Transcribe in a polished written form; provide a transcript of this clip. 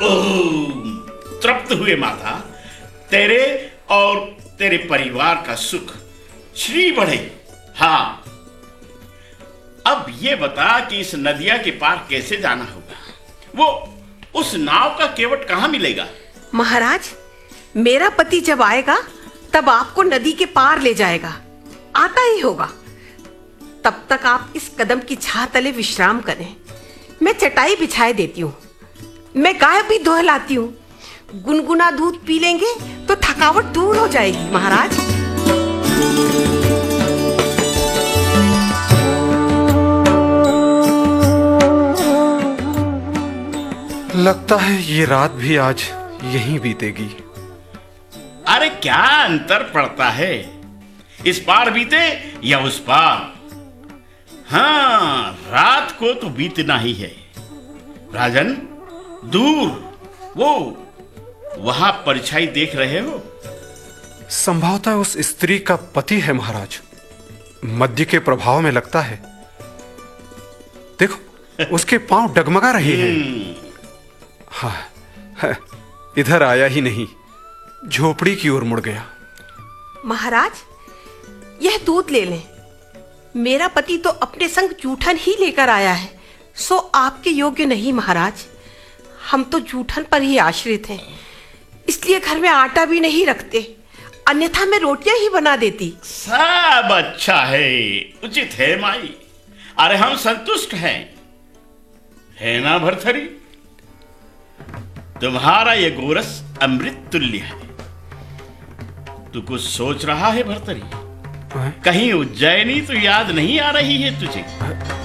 ओह, तृप्त हुए माता। तेरे और तेरे परिवार का सुख श्री बढ़े। हाँ, अब ये बता कि इस नदिया के पार कैसे जाना होगा? वो उस नाव का केवट कहाँ मिलेगा? महाराज, मेरा पति जब आएगा तब आपको नदी के पार ले जाएगा। आता ही होगा। तब तक आप इस कदम की छाह तले विश्राम करें। मैं चटाई बिछाए देती हूँ। मैं गाय भी दोहलाती हूँ। गुनगुना दूध पी लेंगे तो थकावट दूर हो जाएगी महाराज। लगता है ये रात भी आज यहीं बीतेगी। अरे क्या अंतर पड़ता है, इस पार बीते या उस पार? हाँ, रात को तो बीतना ही है। राजन, दूर वो वहां परछाई देख रहे हो? संभवतः उस स्त्री का पति है महाराज। मद्य के प्रभाव में लगता है। देखो, उसके पांव डगमगा रहे हैं। हाँ, इधर आया ही नहीं, झोपड़ी की ओर मुड़ गया। महाराज, यह दूध ले लें। मेरा पति तो अपने संग जूठन ही लेकर आया है, सो आपके योग्य नहीं महाराज। हम तो जूठन पर ही आश्रित हैं, इसलिए घर में आटा भी नहीं रखते, अन्यथा मैं रोटियां ही बना देती। सब अच्छा है, उचित है माई। अरे हम संतुष्ट हैं, है ना भर्तरी? तुम्हारा ये गोरस अमृत तुल्य है। तू कुछ सोच रहा है भर्तरी? कहीं उज्जैनी तो याद नहीं आ रही है तुझे?